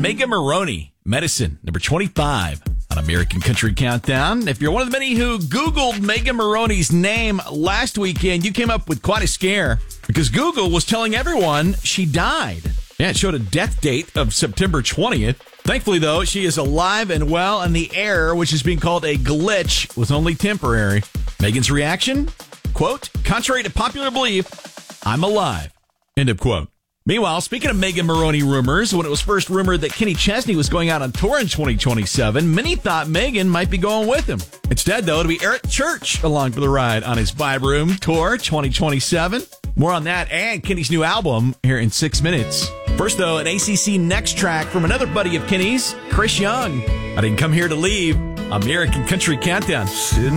Megan Moroney, Medicine, number 25 on American Country Countdown. If you're one of the many who Googled Megan Moroney's name last weekend, you came up with quite a scare because Google was telling everyone she died. Yeah, it showed a death date of September 20th. Thankfully, though, she is alive and well, and the error, which is being called a glitch, was only temporary. Megan's reaction? Quote, contrary to popular belief, I'm alive. End of quote. Meanwhile, speaking of Megan Moroney rumors, when it was first rumored that Kenny Chesney was going out on tour in 2027, many thought Megan might be going with him. Instead, though, it'll be Eric Church along for the ride on his Vibe Room Tour 2027. More on that and Kenny's new album here in 6 minutes. First, though, an ACC Next track from another buddy of Kenny's, Chris Young. I didn't come here to leave. American Country Countdown.